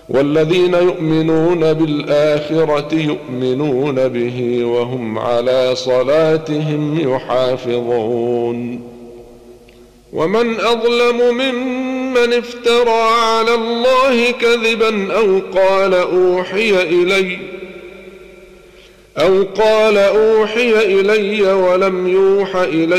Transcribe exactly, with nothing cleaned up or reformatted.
والذين يؤمنون بالآخرة يؤمنون به وهم على صلاتهم يحافظون. ومن أظلم ممن افترى على الله كذبا أو قال أوحي إلي أو قال أوحي إلي ولم يوح إلي